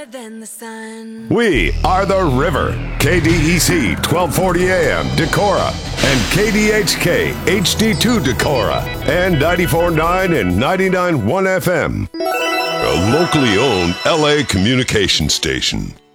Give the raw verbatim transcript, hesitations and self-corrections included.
than the sun. We are the River. K D E C twelve forty A M Decorah and K D H K H D two Decorah and ninety-four point nine and ninety-nine point one F M. A locally owned L A communication station.